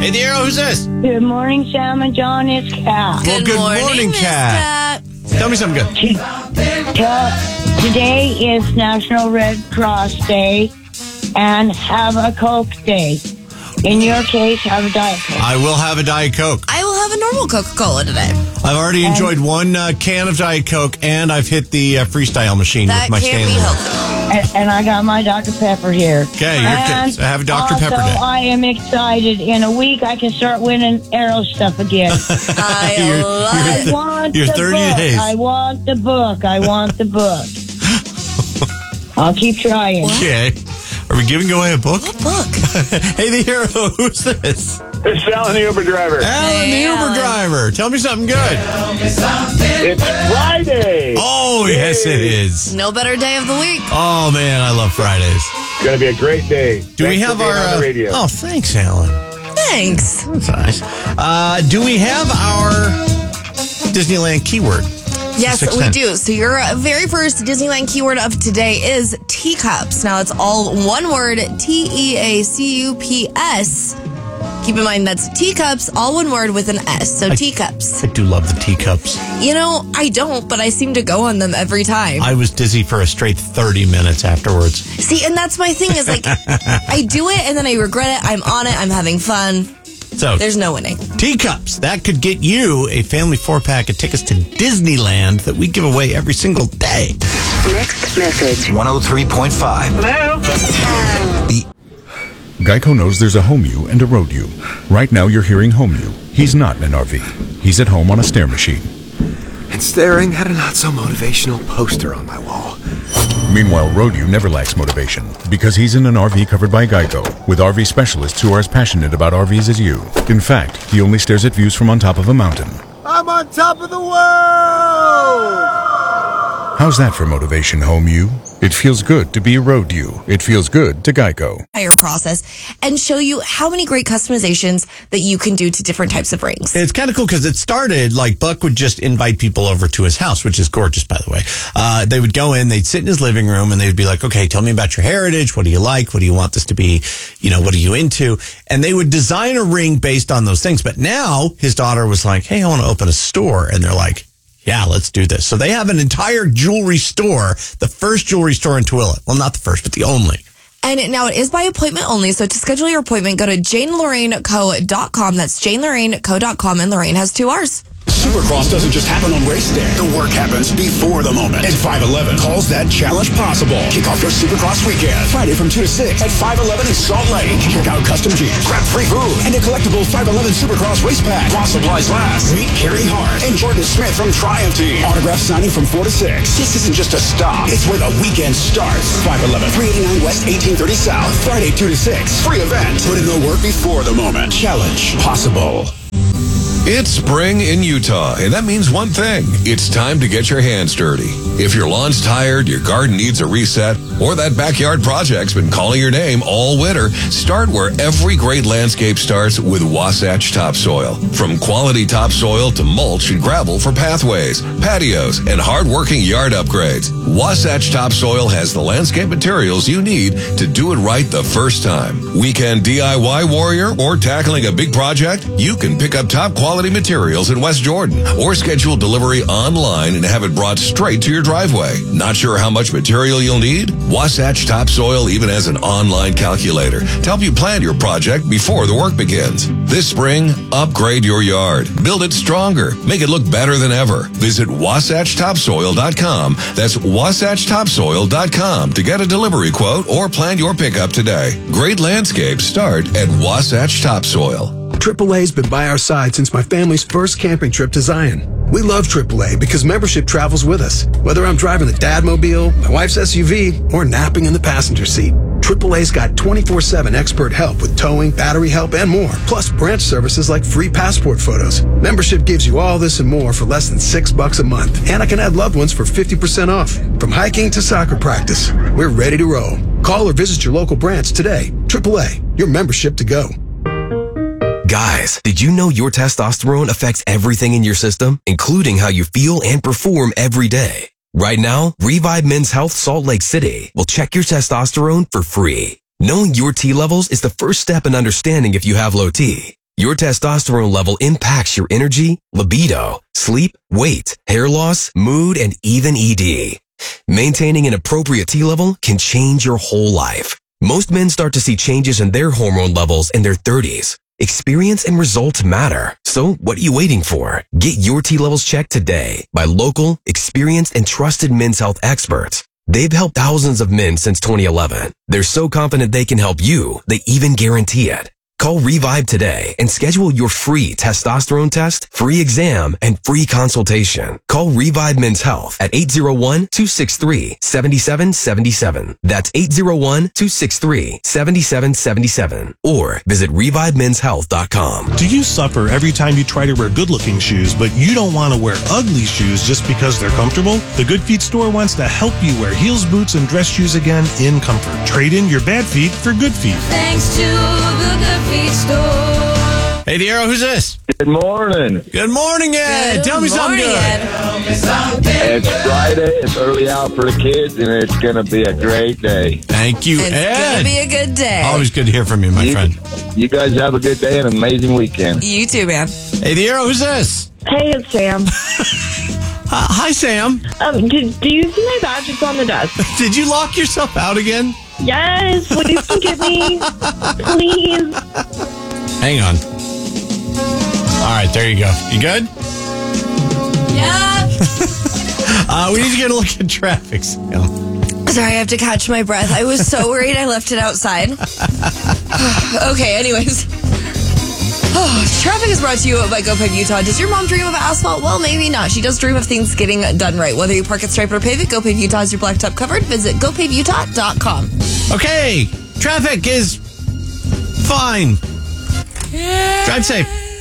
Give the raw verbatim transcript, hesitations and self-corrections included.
Hey, the Arrow, who's this? Good morning, Sam and John. It's Kat. Well, Good, good morning, morning, Miss Kat. Kat. Tell me something good. T- t- Today is National Red Cross Day and Have a Coke Day. In your case, have a Diet Coke. I will have a Diet Coke. I will have a normal Coca-Cola today. I've already And- enjoyed one uh, can of Diet Coke, and I've hit the uh, freestyle machine That with my can't Stanley. be healthy. And, and I got my Doctor Pepper here. Okay, you're and good. So have a Doctor also, Pepper day. I am excited. In a week, I can start winning Arrow stuff again. I You're- love I it. want You're the thirty book. days. I want the book. I want the book. I'll keep trying. Okay. Are we giving away a book? What book? Hey, the Hero, who's this? It's Alan, the Uber driver. Alan, the Hey, Uber Alan. driver. Tell me something good. It's Friday. Oh, yes, it is. No better day of the week. Oh, man, I love Fridays. It's going to be a great day. Do we Thanks have for being our... on uh, the radio. Oh, thanks, Alan. Thanks. That's nice. Uh, do we have our Disneyland keyword? Yes, six we ten. do. So your very first Disneyland keyword of today is teacups. Now it's all one word, T E A C U P S. Keep in mind that's teacups, all one word with an S. So teacups. I do love the teacups. You know, I don't, but I seem to go on them every time. I was dizzy for a straight thirty minutes afterwards. See, and that's my thing is like, I do it and then I regret it. I'm on it. I'm having fun. So, There's no winning. teacups. That could get you a family four-pack of tickets to Disneyland that we give away every single day. Next message. one oh three point five. Geico knows there's a home you and a road you. Right now you're hearing home you. He's not in an R V. He's at home on a stair machine. And staring at a not-so-motivational poster on my wall. Meanwhile, road you never lacks motivation because he's in an R V covered by Geico with R V specialists who are as passionate about R Vs as you. In fact, he only stares at views from on top of a mountain. I'm on top of the world! How's that for motivation, home you? It feels good to be a road you. It feels good to Geico. Entire process and show you how many great customizations that you can do to different types of rings. It's kind of cool because it started like Buck would just invite people over to his house, which is gorgeous, by the way. Uh, they would go in, they'd sit in his living room and they'd be like, okay, tell me about your heritage. What do you like? What do you want this to be? You know, what are you into? And they would design a ring based on those things. But now his daughter was like, hey, I want to open a store. And they're like, yeah, let's do this. So they have an entire jewelry store, the first jewelry store in Tooele. Well, not the first, but the only. And it, now it is by appointment only. So to schedule your appointment, go to jane lorraine co dot com. That's jane lorraine co dot com. And Lorraine has two R's. Supercross doesn't just happen on race day. The work happens before the moment. And five eleven calls that challenge possible. Kick off your Supercross weekend. Friday from two to six at five eleven in Salt Lake. Check out custom Jeeps, grab free food, and a collectible five eleven Supercross race pack. While supplies last, meet Carrie Hart and Jordan Smith from Triumph Team. Autograph signing from four to six. This isn't just a stop. It's where the weekend starts. five eleven, three eighty-nine West, eighteen thirty South. Friday two to six. Free event. Put in the work before the moment. Challenge possible. It's spring in Utah, and that means one thing. It's time to get your hands dirty. If your lawn's tired, your garden needs a reset, or that backyard project's been calling your name all winter, start where every great landscape starts with Wasatch Topsoil. From quality topsoil to mulch and gravel for pathways, patios, and hard-working yard upgrades, Wasatch Topsoil has the landscape materials you need to do it right the first time. Weekend D I Y warrior or tackling a big project? You can pick up top quality Quality materials in West Jordan or schedule delivery online and have it brought straight to your driveway. Not sure how much material you'll need? Wasatch Topsoil even has an online calculator to help you plan your project before the work begins. This spring, upgrade your yard. Build it stronger. Make it look better than ever. Visit wasatch topsoil dot com. That's wasatch topsoil dot com to get a delivery quote or plan your pickup today. Great landscapes start at Wasatch Topsoil. triple A's been by our side since my family's first camping trip to Zion. We love triple A because membership travels with us. Whether I'm driving the Dadmobile, my wife's S U V, or napping in the passenger seat, triple A's got twenty-four seven expert help with towing, battery help, and more. Plus branch services like free passport photos. Membership gives you all this and more for less than six bucks a month. And I can add loved ones for fifty percent off. From hiking to soccer practice, we're ready to roll. Call or visit your local branch today. triple A, your membership to go. Guys, did you know your testosterone affects everything in your system, including how you feel and perform every day? Right now, Revive Men's Health Salt Lake City will check your testosterone for free. Knowing your T levels is the first step in understanding if you have low T. Your testosterone level impacts your energy, libido, sleep, weight, hair loss, mood, and even E D. Maintaining an appropriate T level can change your whole life. Most men start to see changes in their hormone levels in their thirties. Experience and results matter. So what are you waiting for? Get your T levels checked today by local, experienced, and trusted men's health experts. They've helped thousands of men since twenty eleven. They're so confident they can help you, they even guarantee it. Call Revive today and schedule your free testosterone test, free exam, and free consultation. Call Revive Men's Health at eight zero one, two six three, seven seven seven seven. That's eight zero one, two six three, seven seven seven seven. Or visit revive men's health dot com. Do you suffer every time you try to wear good-looking shoes, but you don't want to wear ugly shoes just because they're comfortable? The Good Feet store wants to help you wear heels, boots, and dress shoes again in comfort. Trade in your bad feet for good feet. Thanks to the Good Feet store. Hey, Diero, who's this? Good morning. Good morning, Ed. Good Tell me something morning, good. Ed. It's Friday. It's early out for the kids, and it's going to be a great day. Thank you, It's Ed. gonna be a good day. Always good to hear from you, my You- friend. You guys have a good day and an amazing weekend. You too, man. Hey, Diero, who's this? Hey, it's Sam. Uh, hi, Sam. Um, do, do you see my badge? It's on the desk. Did you lock yourself out again? Yes, please forgive me. Please. Hang on. All right, there you go. You good? Yeah. Uh, we need to get a look at traffic. Sam. Sorry, I have to catch my breath. I was so worried I left it outside. Okay, anyways. Traffic is brought to you by GoPave Utah. Does your mom dream of asphalt? Well, maybe not. She does dream of things getting done right. Whether you park it, stripe, or pave it, GoPave Utah has your blacktop covered. Visit go pave utah dot com. Okay, traffic is fine. Drive safe.